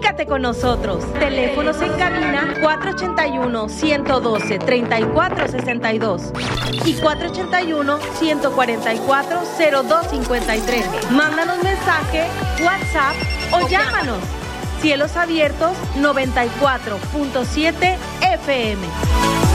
Comunícate con nosotros. Teléfonos en cabina 481-112-3462 y 481-144-0253. Mándanos mensaje, WhatsApp o llámanos. Cielos Abiertos 94.7 FM.